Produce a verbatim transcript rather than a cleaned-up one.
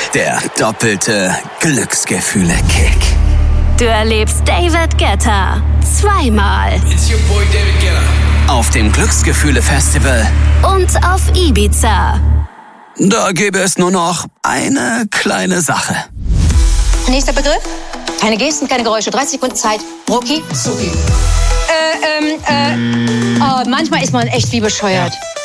der doppelte Glücksgefühle-Kick. Du erlebst David Guetta zweimal. It's your boy David Guetta. Auf dem Glücksgefühle-Festival. Und auf Ibiza. Da gäbe es nur noch eine kleine Sache. Nächster Begriff. Keine Gesten, keine Geräusche. dreißig Sekunden Zeit. Rucki. Suki. Äh, ähm, äh. Oh, manchmal ist man echt wie bescheuert. Ja.